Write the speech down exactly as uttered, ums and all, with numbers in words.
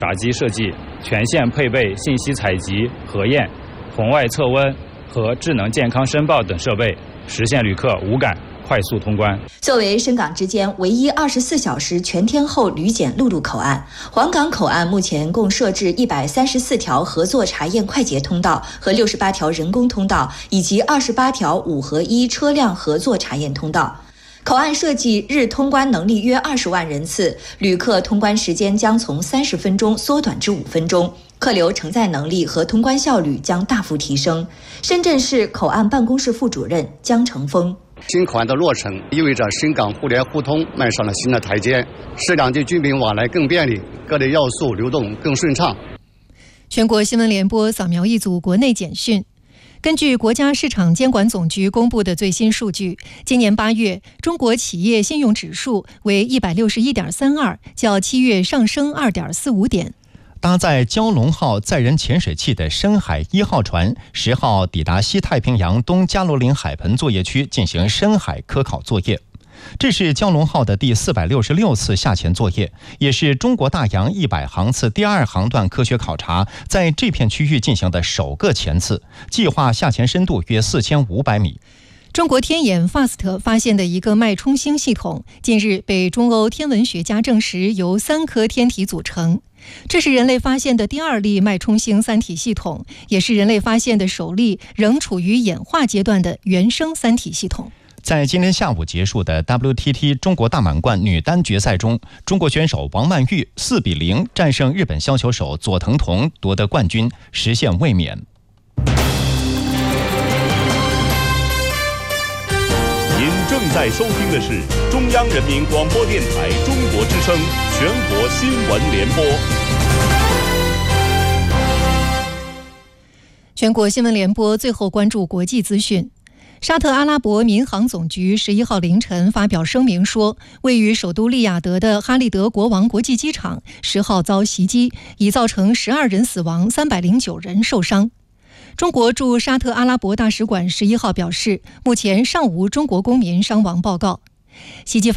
打击设计全线配备信息采集、核验、红外测温和智能健康申报等设备，实现旅客无感快速通关。 作为深港之间唯一二十四小时全天候旅检陆路口岸，黄港口岸目前共设置一百三十四条合作查验快捷通道和六十八条人工通道，以及二十八条五合一车辆合作查验通道。口岸设计日通关能力约二十万人次，旅客通关时间将从三十分钟缩短至五分钟，客流承载能力和通关效率将大幅提升。深圳市口岸办公室副主任江成峰。 新口岸的落成意味着深港互联互通迈上了新的台阶，使两地居民往来更便利，各类要素流动更顺畅。 全国新闻联播扫描一组国内简讯。根据国家市场监管总局公布的最新数据，今年八月中国企业信用指数为 一百六十一点三二， 较七月上升 二点四五 点。 搭载蛟龙号载人潜水器的深海一号船十号抵达西太平洋东加罗林海盆作业区进行深海科考作业。这是蛟龙号的第四百六十六次下潜作业，也是中国大洋一百航次第二航段科学考察在这片区域进行的首个潜次，计划下潜深度约四千五百米。 中国天眼 F A S T 发现的一个脉冲星系统，近日被中欧天文学家证实由三颗天体组成。这是人类发现的第二例脉冲星三体系统，也是人类发现的首例仍处于演化阶段的原生三体系统。 在今天下午结束的 W T T 中国大满贯女单决赛中，中国选手王曼玉四比零战胜日本削球手佐藤瞳，夺得冠军，实现卫冕。 您正在收听的是中央人民广播电台中国之声全国新闻联播。 全国新闻联播最后关注国际资讯。沙特阿拉伯民航总局十一号凌晨发表声明说，位于首都利雅得的哈利德国王国际机场十号遭袭击，已造成十二人死亡，三百零九人受伤。中国驻沙特阿拉伯大使馆十一号表示，目前尚无中国公民伤亡报告。袭击